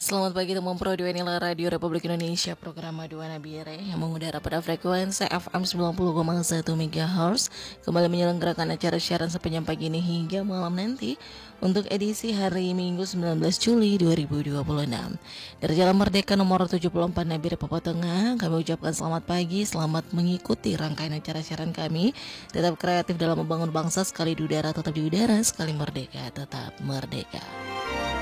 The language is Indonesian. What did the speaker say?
Selamat pagi teman pro dua, inilah Radio Republik Indonesia, program Aduan Nabire yang mengudara pada frekuensi FM 90,1 MHz kembali menyelenggarakan acara siaran sepanjang pagi ini hingga malam nanti untuk edisi hari Minggu 19 Juli 2026. Dari Jalan Merdeka nomor 74 Nabire Papua Tengah, kami ucapkan selamat pagi, selamat mengikuti rangkaian acara siaran kami. Tetap kreatif dalam membangun bangsa, sekali di udara tetap di udara, sekali merdeka tetap merdeka.